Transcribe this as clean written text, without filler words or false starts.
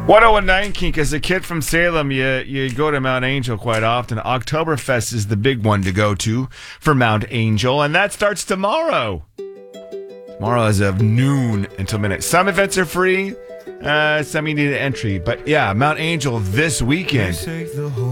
1019 Kink. As a kid from Salem, you go to Mount Angel quite often. Oktoberfest is the big one to go to for Mount Angel, and that starts tomorrow. Tomorrow is of noon until midnight. Some events are free, some you need an entry. But yeah, Mount Angel this weekend.